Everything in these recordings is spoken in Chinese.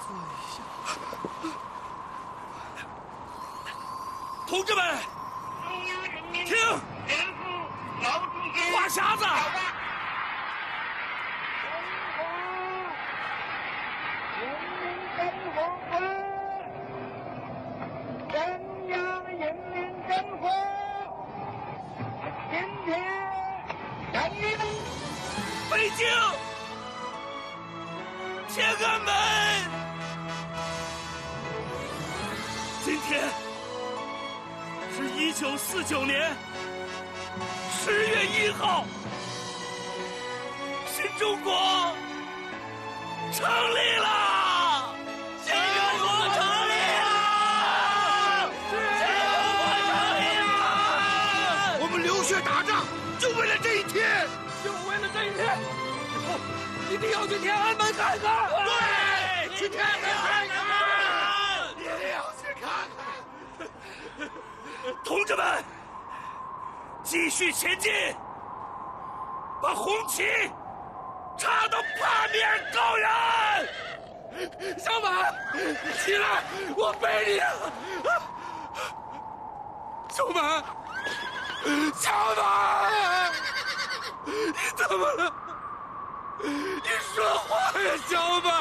同志们，听，话匣子。 北京天安门，今天是1949年10月1号，新中国成立了！新中国成立了！新中国成立了！ 我们流血打仗，就为了这一天。 就为了这一天，以后一定要去天安门看看。 对，去天安门看看，一定要去看看。 同志们，继续前进，把红旗插到八面高原。小马，起来，我背你。小马，小马。 你怎么了？你说话呀，小马！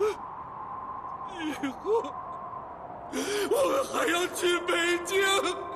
以后我们还要去北京。